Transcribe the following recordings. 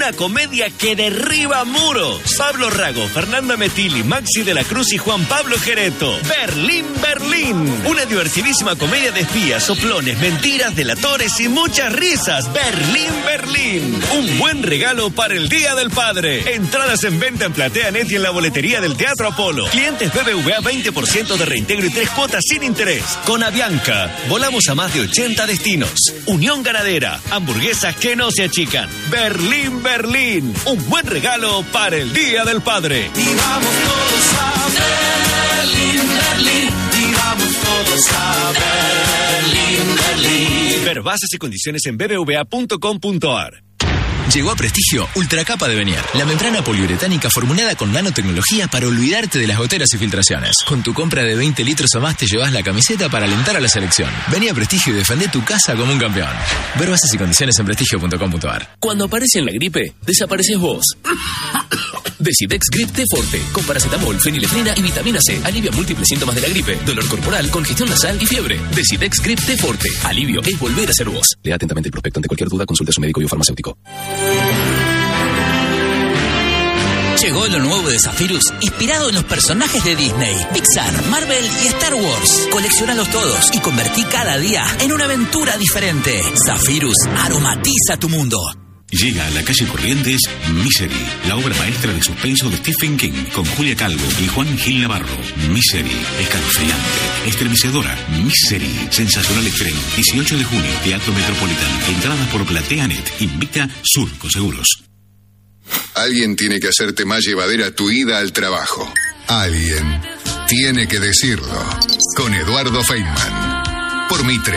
una comedia que derriba muros. Pablo Rago, Fernanda Metilli, Maxi de la Cruz y Juan Pablo Gereto. Berlín, Berlín. Una divertidísima comedia de espías, soplones, mentiras, delatores y muchas risas. Berlín, Berlín. Un buen regalo para el Día del Padre. Entradas en venta en PlateaNet y en la boletería del Teatro Apolo. Clientes BBVA 20% de reintegro y 3 cuotas sin interés. Con Avianca, volamos a más de 80 destinos. Unión Ganadera, hamburguesas que no se achican. Berlín, Berlín. Un buen regalo para el Día del Padre. Y vamos todos a Berlín, Berlín. Y vamos todos a Berlín, Berlín. Ver bases y condiciones en bbva.com.ar. Llegó a Prestigio Ultracapa de Venier, la membrana poliuretánica formulada con nanotecnología para olvidarte de las goteras y filtraciones. Con tu compra de 20 litros o más te llevas la camiseta para alentar a la selección. Vení a Prestigio y defendé tu casa como un campeón. Ver bases y condiciones en prestigio.com.ar. Cuando aparece en la gripe, desapareces vos. Decidex Grip T Forte, con paracetamol, fenilefrina y vitamina C. Alivia múltiples síntomas de la gripe, dolor corporal, congestión nasal y fiebre. Decidex Grip T Forte. Alivio es volver a ser vos. Lea atentamente el prospecto. Ante cualquier duda, consulte a su médico y o farmacéutico. Llegó lo nuevo de Zephyrus, inspirado en los personajes de Disney, Pixar, Marvel y Star Wars. Coleccionalos todos y convertí cada día en una aventura diferente. Zephyrus aromatiza tu mundo. Llega a la calle Corrientes Misery, la obra maestra de suspenso de Stephen King, con Julia Calvo y Juan Gil Navarro. Misery, escalofriante, estremecedora. Misery, sensacional extremo. 18 de junio, Teatro Metropolitano. Entradas por PlateaNet. Invita Surco Seguros. Alguien tiene que hacerte más llevadera tu ida al trabajo. Alguien tiene que decirlo. Con Eduardo Feynman. Por Mitre.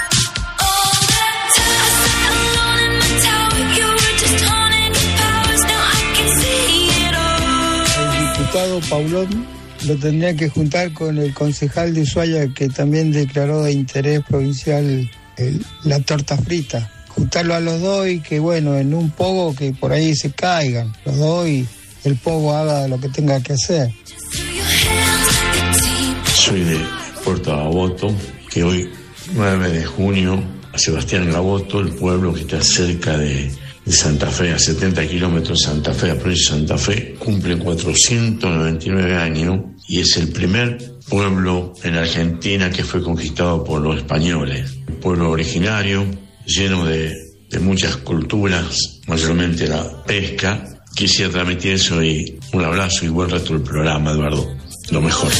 El diputado Paulón lo tendría que juntar con el concejal de Ushuaia, que también declaró de interés provincial la torta frita. Juntarlo a los dos y que, bueno, en un pogo que por ahí se caigan los dos y el pogo haga lo que tenga que hacer. Soy de Puerto Gaboto, que hoy, 9 de junio, a Sebastián Gaboto, el pueblo que está cerca de Santa Fe, a 70 kilómetros de Santa Fe, a provincia de Santa Fe, cumple 499 años y es el primer pueblo en Argentina que fue conquistado por los españoles. Un pueblo originario, lleno de muchas culturas, mayormente la pesca. Quisiera transmitir eso y un abrazo y buen resto del programa, Eduardo. Lo mejor.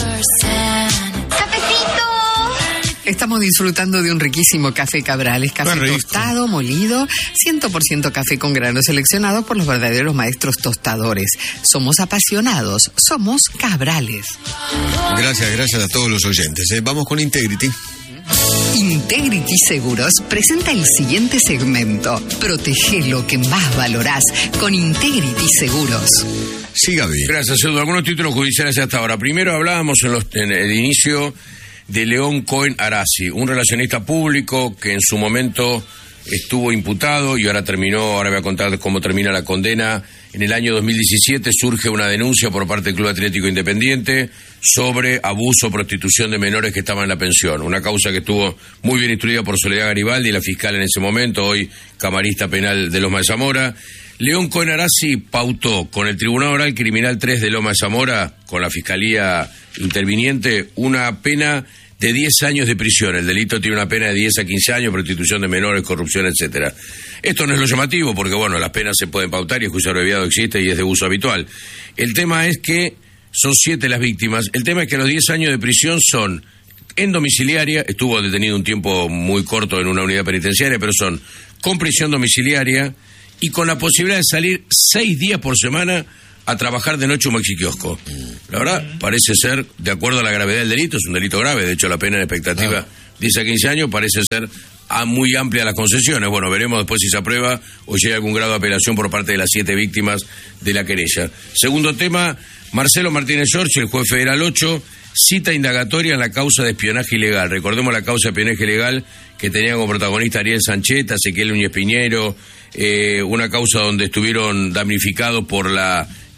Estamos disfrutando de un riquísimo café Cabrales, café tostado, molido, 100% café con granos seleccionados por los verdaderos maestros tostadores. Somos apasionados, somos Cabrales. Gracias a todos los oyentes. Vamos con Integrity. Integrity Seguros presenta el siguiente segmento. Protege lo que más valorás con Integrity Seguros. Sí, Gaby. Gracias, Eduardo. Algunos títulos judiciales hasta ahora. Primero hablábamos en el inicio de León Cohen Arasi, un relacionista público que en su momento estuvo imputado y ahora voy a contar cómo termina la condena. En el año 2017 surge una denuncia por parte del Club Atlético Independiente sobre abuso o prostitución de menores que estaban en la pensión. Una causa que estuvo muy bien instruida por Soledad Garibaldi, la fiscal en ese momento, hoy camarista penal de Loma de Zamora. León Cohen Arasi pautó con el Tribunal Oral Criminal 3 de Loma de Zamora, con la Fiscalía interviniente, una pena de 10 años de prisión. El delito tiene una pena de 10 a 15 años, prostitución de menores, corrupción, etcétera. Esto no es lo llamativo porque, bueno, las penas se pueden pautar y el juicio abreviado existe y es de uso habitual. El tema es que son 7 las víctimas. El tema es que los 10 años de prisión son en domiciliaria, estuvo detenido un tiempo muy corto en una unidad penitenciaria, pero son con prisión domiciliaria y con la posibilidad de salir 6 días por semana a trabajar de noche un maxiquiosco. La verdad, parece ser, de acuerdo a la gravedad del delito, es un delito grave, de hecho la pena en expectativa 10 a 15 años parece ser muy amplia las concesiones. Bueno, veremos después si se aprueba o llega algún grado de apelación por parte de las 7 víctimas de la querella. Segundo tema, Marcelo Martínez Giorgi, el juez federal 8, cita indagatoria en la causa de espionaje ilegal. Recordemos la causa de espionaje ilegal que tenía como protagonista Ariel Sancheta, Ezequiel Núñez Piñero, una causa donde estuvieron damnificados por la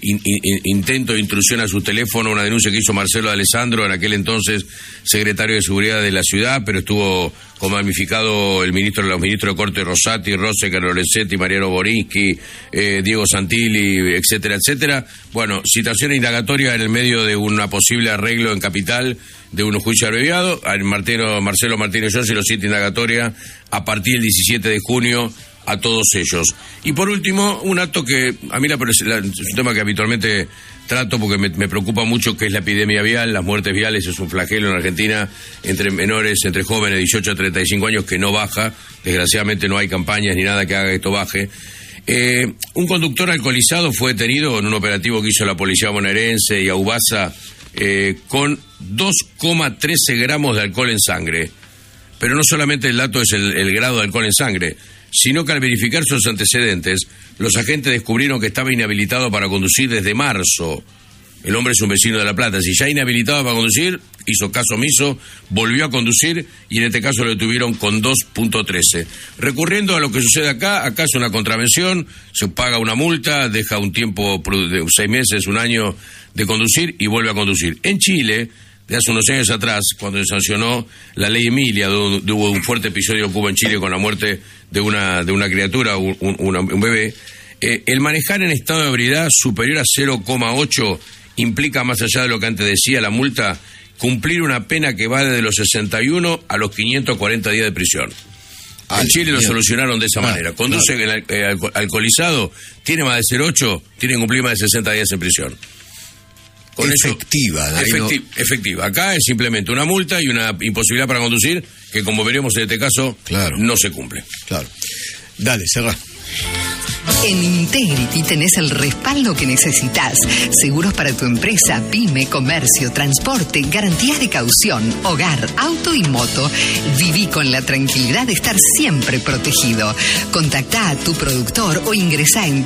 intento de intrusión a su teléfono, una denuncia que hizo Marcelo Alessandro, en aquel entonces secretario de Seguridad de la ciudad, pero estuvo como damnificado los ministros de Corte Rosati, Roseca, Lorenzetti, Mariano Borinsky, Diego Santilli, etcétera, etcétera. Bueno, citación indagatoria en el medio de un posible arreglo en Capital de un juicio abreviado. Marcelo Martínez Jones y los 7 indagatorias a partir del 17 de junio a todos ellos. Y por último, un acto que a mí es un tema que habitualmente trato porque me preocupa mucho, que es la epidemia vial. Las muertes viales es un flagelo en Argentina entre menores, entre jóvenes de 18 a 35 años, que no baja. Desgraciadamente no hay campañas ni nada que haga que esto baje. Un conductor alcoholizado fue detenido en un operativo que hizo la policía bonaerense y Aubasa con 2,13 gramos de alcohol en sangre. Pero no solamente el dato es el grado de alcohol en sangre, sino que al verificar sus antecedentes, los agentes descubrieron que estaba inhabilitado para conducir desde marzo. El hombre es un vecino de La Plata. Si ya inhabilitado para conducir, hizo caso omiso, volvió a conducir y en este caso lo detuvieron con 2,13. Recurriendo a lo que sucede acá es una contravención, se paga una multa, deja un tiempo de 6 meses, un año de conducir y vuelve a conducir. En Chile, de hace unos años atrás, cuando se sancionó la ley Emilia, donde hubo un fuerte episodio que hubo en Chile con la muerte de una criatura, un bebé, el manejar en estado de ebriedad superior a 0,8 implica, más allá de lo que antes decía la multa, cumplir una pena que va desde los 61 a los 540 días de prisión. En Chile lo solucionaron de esa manera. Conduce alcoholizado, tiene más de 0,8, tiene que cumplir más de 60 días en prisión. Con efectiva. Efectiva. Acá es simplemente una multa y una imposibilidad para conducir que, como veremos en este caso, no se cumple. Claro. Dale, cerrá. En Integrity tenés el respaldo que necesitas. Seguros para tu empresa, pyme, comercio, transporte, garantías de caución, hogar, auto y moto. Viví con la tranquilidad de estar siempre protegido. Contactá a tu productor o ingresá en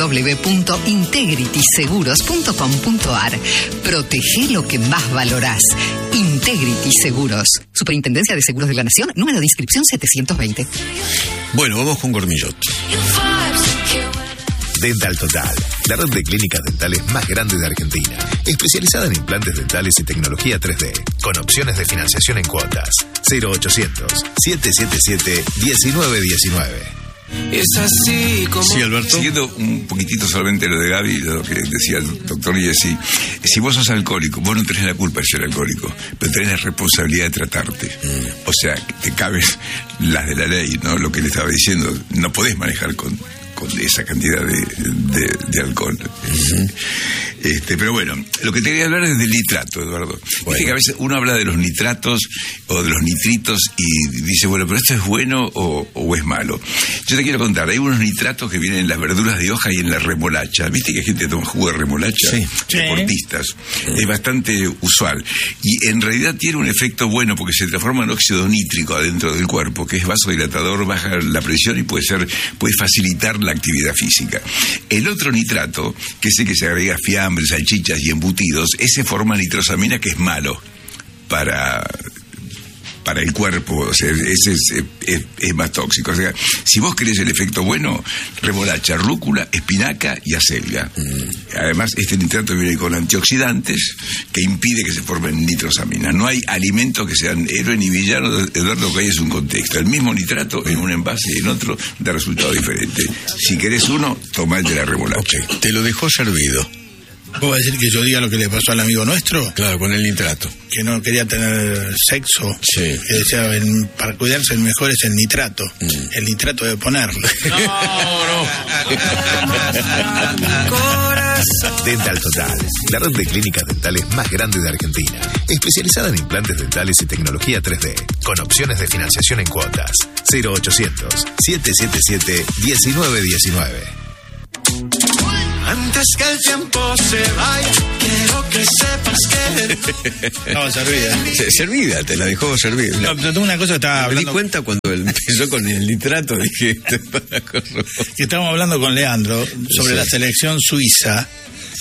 www.integrityseguros.com.ar. Protege lo que más valorás. Integrity Seguros. Superintendencia de Seguros de la Nación, número de inscripción 720. Bueno, vamos con Cormillot. Dental Total, la red de clínicas dentales más grande de Argentina, especializada en implantes dentales y tecnología 3D, con opciones de financiación en cuotas. 0800-777-1919. Es así como... Sí, Alberto. Siguiendo un poquitito solamente lo de Gaby, lo que decía el doctor Jessy, si vos sos alcohólico, vos no tenés la culpa de ser alcohólico, pero tenés la responsabilidad de tratarte. O sea, te caben las de la ley, ¿no? Lo que le estaba diciendo, no podés manejar con esa cantidad de alcohol. Pero bueno, lo que te quería hablar es del nitrato, Eduardo. Bueno. Viste que a veces uno habla de los nitratos o de los nitritos y dice, bueno, pero ¿esto es bueno o es malo? Yo te quiero contar, hay unos nitratos que vienen en las verduras de hoja y en la remolacha. ¿Viste que hay gente que toma jugo de remolacha? Sí. Deportistas. Es bastante usual. Y en realidad tiene un efecto bueno porque se transforma en óxido nítrico adentro del cuerpo, que es vasodilatador, baja la presión y puede facilitar la actividad física. El otro nitrato, que es el que se agrega a fiambres, salchichas y embutidos, ese forma nitrosamina que es malo para el cuerpo, o sea, ese es más tóxico. O sea, si vos querés el efecto bueno, remolacha, rúcula, espinaca y acelga. Además, este nitrato viene con antioxidantes que impide que se formen nitrosaminas. No hay alimentos que sean héroe ni villano, Eduardo, lo que hay es un contexto. El mismo nitrato en un envase y en otro da resultado diferente. Si querés uno, tomá el de la remolacha. Okay. Te lo dejó servido. ¿Vos vas a decir que yo diga lo que le pasó al amigo nuestro? Claro, con el nitrato. Que no quería tener sexo. Sí. Que decía, para cuidarse el mejor es el nitrato. El nitrato debe ponerlo. No. Dental Total, la red de clínicas dentales más grande de Argentina, especializada en implantes dentales y tecnología 3D, con opciones de financiación en cuotas. 0800-777-1919. Antes que el tiempo se vaya, quiero que sepas que... No, servida. Servida, te la dejó servida. No, pero tengo una cosa que estaba hablando... Me di cuenta cuando empezó con el nitrato, dije... que estábamos hablando con Leandro sobre la selección suiza,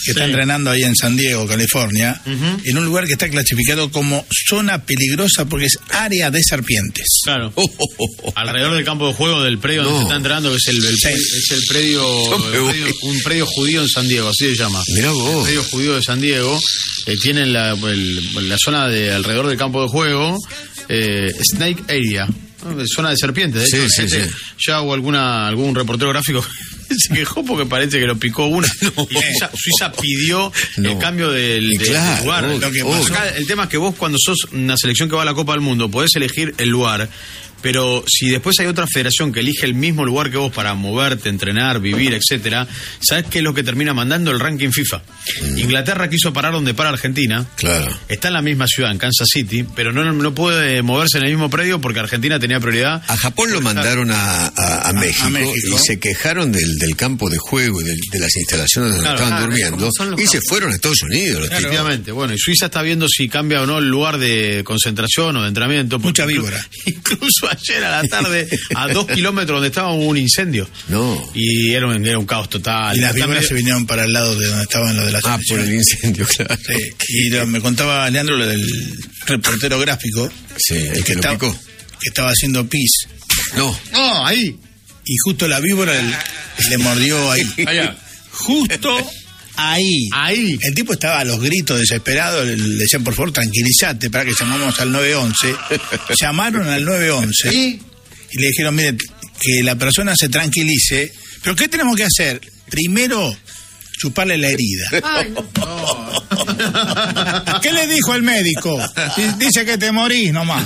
que está entrenando ahí en San Diego, California, en un lugar que está clasificado como zona peligrosa porque es área de serpientes. Claro. Alrededor del campo de juego del predio donde se está entrenando, que es el predio, un predio judío en San Diego, así se llama. Mirá vos. El predio judío de San Diego, tienen la zona de alrededor del campo de juego, Snake Area. Zona de serpientes, de hecho, ya hubo algún reportero gráfico se quejó porque parece que lo picó una. Suiza pidió el cambio del lugar. Acá, el tema es que vos, cuando sos una selección que va a la Copa del Mundo, podés elegir el lugar, pero si después hay otra federación que elige el mismo lugar que vos para moverte, entrenar, vivir, etcétera, ¿sabés qué es lo que termina mandando? El ranking FIFA. Inglaterra quiso parar donde para Argentina. Claro. Está en la misma ciudad, en Kansas City, pero no puede moverse en el mismo predio porque Argentina tenía prioridad. A Japón lo mandaron a México y se quejaron del campo de juego y de las instalaciones donde estaban durmiendo y se fueron a Estados Unidos. Efectivamente. Bueno, y Suiza está viendo si cambia o no el lugar de concentración o de entrenamiento. Mucha víbora. Incluso ayer a la tarde, a 2 kilómetros donde estaba, hubo un incendio. Y era un caos total. Y las víboras se vinieron para el lado de donde estaban los de la selección. Por el incendio, claro. Sí. Y me contaba Leandro, lo del reportero gráfico. Sí, el que lo picó. Que estaba haciendo pis. No, ahí. Y justo la víbora le mordió ahí. Allá. Justo ahí. El tipo estaba a los gritos desesperado. Le decían, por favor, tranquilízate, para que llamamos al 911. Llamaron al 911 y le dijeron, mire, que la persona se tranquilice. ¿Pero qué tenemos que hacer? Primero, chuparle la herida. Ay, no. ¿Qué le dijo el médico? Dice que te morís nomás.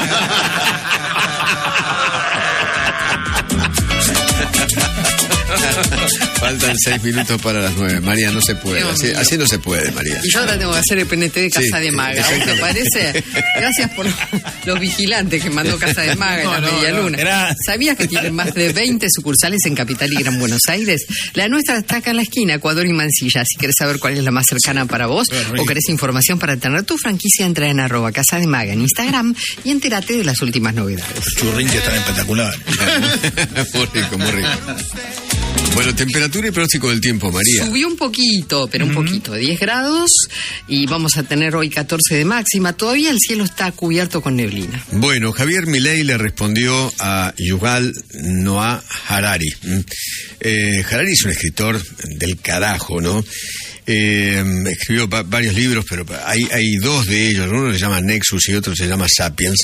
Faltan 6 minutos para las 9. María, no se puede. Así no se puede, María. Y yo ahora tengo que hacer el PNT de Casa de Maga. ¿Te parece? Gracias por los vigilantes que mandó Casa de Maga en la Media Luna. ¿Sabías que tienen más de 20 sucursales en Capital y Gran Buenos Aires? La nuestra está acá en la esquina, Ecuador y Mansilla. Si querés saber cuál es la más cercana para vos o querés información para tener tu franquicia, entra en @Casa de Maga en Instagram y entérate de las últimas novedades. Los churrinches están espectaculares. Muy rico, muy rico. Bueno, temperatura y pronóstico del tiempo, María. Subió un poquito, pero un poquito, 10 grados, y vamos a tener hoy 14 de máxima. Todavía el cielo está cubierto con neblina. Bueno, Javier Milei le respondió a Yuval Noah Harari. Harari es un escritor del carajo, ¿no? Escribió varios libros, pero hay 2 de ellos. Uno se llama Nexus y otro se llama Sapiens.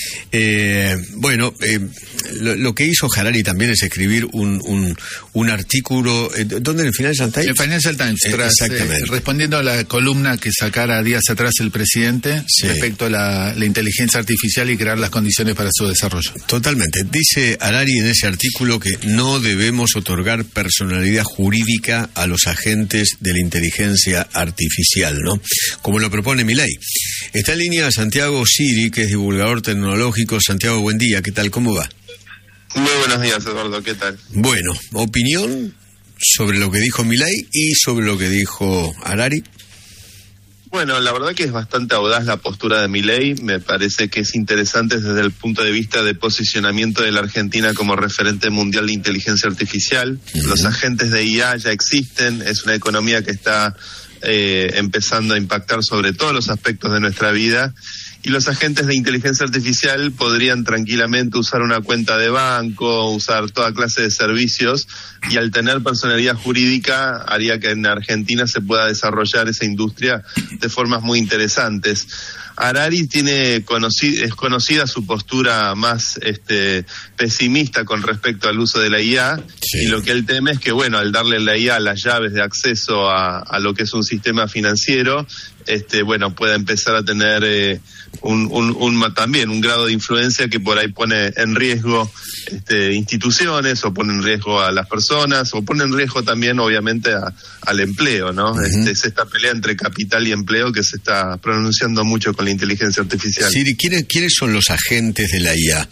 Lo que hizo Harari también es escribir un artículo. ¿Dónde? ¿En el Financial Times? El Financial Times, exactamente. Respondiendo a la columna que sacara días atrás el presidente respecto a la inteligencia artificial y crear las condiciones para su desarrollo. Totalmente. Dice Harari en ese artículo que no debemos otorgar personalidad jurídica a los agentes de la inteligencia artificial, ¿no? Como lo propone Milei. Está en línea Santiago Siri, que es divulgador tecnológico. Santiago, buen día. ¿Qué tal? ¿Cómo va? Muy buenos días, Eduardo. ¿Qué tal? Bueno, opinión sobre lo que dijo Milei y sobre lo que dijo Harari. Bueno, la verdad que es bastante audaz la postura de Milei. Me parece que es interesante desde el punto de vista de posicionamiento de la Argentina como referente mundial de inteligencia artificial. Los agentes de IA ya existen, es una economía que está empezando a impactar sobre todos los aspectos de nuestra vida. Y los agentes de inteligencia artificial podrían tranquilamente usar una cuenta de banco, usar toda clase de servicios, y al tener personalidad jurídica haría que en Argentina se pueda desarrollar esa industria de formas muy interesantes. Harari es conocida su postura más pesimista con respecto al uso de la IA, y lo que él teme es que, bueno, al darle a la IA las llaves de acceso a lo que es un sistema financiero, pueda empezar a tener también un grado de influencia que por ahí pone en riesgo instituciones, o pone en riesgo a las personas, o pone en riesgo también, obviamente, al empleo, ¿no? Es esta pelea entre capital y empleo que se está pronunciando mucho con la inteligencia artificial. Siri, ¿quiénes son los agentes de la IA?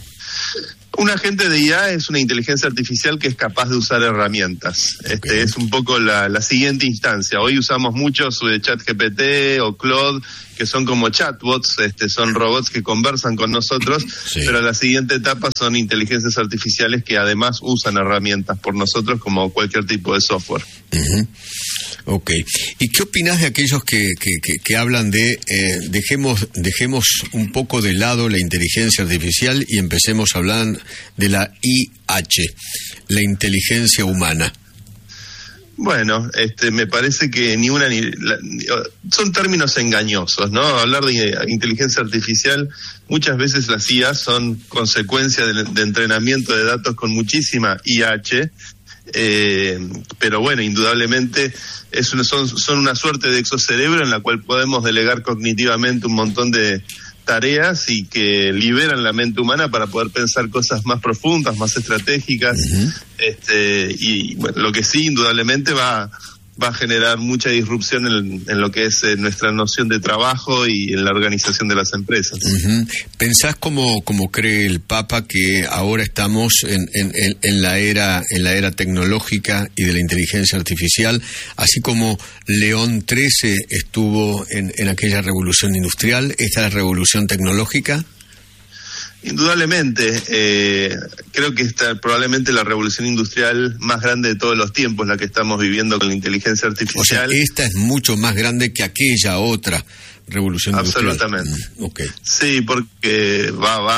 Un agente de IA es una inteligencia artificial que es capaz de usar herramientas. Es un poco la siguiente instancia. Hoy usamos mucho ChatGPT o Claude, que son como chatbots, son robots que conversan con nosotros, pero la siguiente etapa son inteligencias artificiales que además usan herramientas por nosotros, como cualquier tipo de software. Ok. ¿Y qué opinás de aquellos que hablan de dejemos un poco de lado la inteligencia artificial y empecemos a hablar de la IH, la inteligencia humana? Bueno, me parece que son términos engañosos, ¿no? Hablar de inteligencia artificial, muchas veces las IA son consecuencia de entrenamiento de datos con muchísima IH, pero bueno, indudablemente son una suerte de exocerebro en la cual podemos delegar cognitivamente un montón de tareas y que liberan la mente humana para poder pensar cosas más profundas, más estratégicas. Y bueno, lo que sí indudablemente va a generar mucha disrupción en lo que es nuestra noción de trabajo y en la organización de las empresas. ¿Pensás como cree el Papa que ahora estamos en la era tecnológica y de la inteligencia artificial, así como León XIII estuvo en aquella revolución industrial? ¿Esta es la revolución tecnológica? Indudablemente, creo que esta probablemente la revolución industrial más grande de todos los tiempos, la que estamos viviendo con la inteligencia artificial. O sea, esta es mucho más grande que aquella otra revolución industrial. Absolutamente. Okay. Sí, porque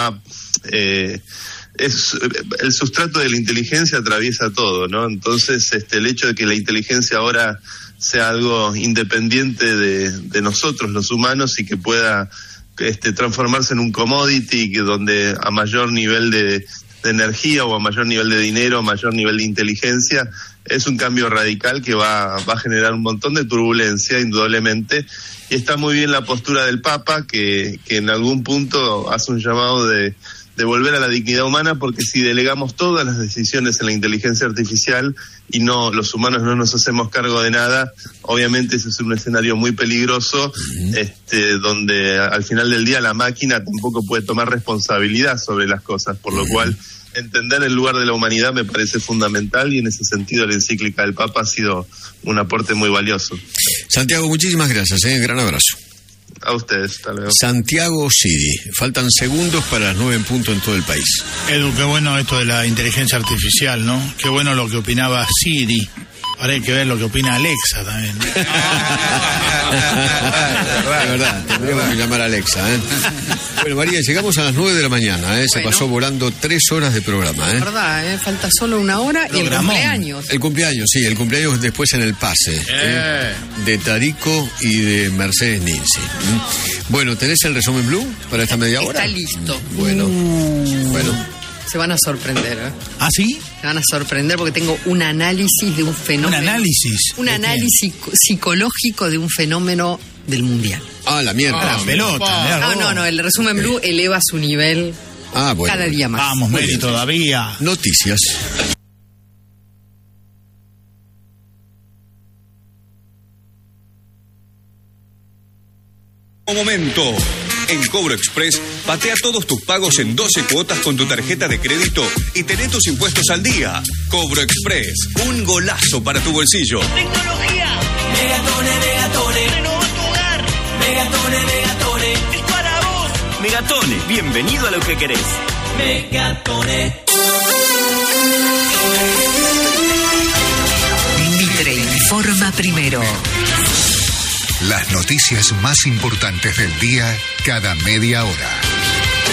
el sustrato de la inteligencia atraviesa todo, ¿no? Entonces, el hecho de que la inteligencia ahora sea algo independiente de nosotros, los humanos, y que pueda transformarse en un commodity donde a mayor nivel de energía o a mayor nivel de dinero, a mayor nivel de inteligencia, es un cambio radical que va a generar un montón de turbulencia, indudablemente, y está muy bien la postura del Papa, que en algún punto hace un llamado de volver a la dignidad humana, porque si delegamos todas las decisiones en la inteligencia artificial y los humanos no nos hacemos cargo de nada, obviamente ese es un escenario muy peligroso, donde al final del día la máquina tampoco puede tomar responsabilidad sobre las cosas, por lo cual entender el lugar de la humanidad me parece fundamental, y en ese sentido la encíclica del Papa ha sido un aporte muy valioso. Santiago, muchísimas gracias, gran abrazo. A ustedes, hasta luego. Santiago Sidi. Faltan segundos para las 9 en punto en todo el país. Edu, qué bueno esto de la inteligencia artificial, ¿no? Qué bueno lo que opinaba Siri. Ahora hay que ver lo que opina Alexa también. Es verdad, tendríamos que llamar a Alexa, ¿eh? Bueno, María, llegamos a las 9 de la mañana, ¿eh? Se pasó volando 3 horas de programa, ¿eh? Es verdad, falta solo 1 hora y el cumpleaños. El cumpleaños, sí, el cumpleaños después en el pase. De Tarico y de Mercedes Ninzi. Bueno, ¿tenés el resumen Blue para esta media hora? Está listo. Bueno. Se van a sorprender, ¿eh? ¿Ah, sí? Se van a sorprender porque tengo un análisis de un fenómeno. ¿Un análisis? Un análisis psicológico de un fenómeno del Mundial. Ah, la mierda. La pelota. No, el resumen Blue eleva su nivel cada día más. Vamos, Meli, todavía. Noticias. Momento. En Cobro Express, patea todos tus pagos en 12 cuotas con tu tarjeta de crédito y tené tus impuestos al día. Cobro Express, un golazo para tu bolsillo. Tecnología. Megatone. Renova tu hogar. Megatone. Es para vos. Megatone, bienvenido a lo que querés. Megatone. Mitre informa primero. Las noticias más importantes del día cada media hora.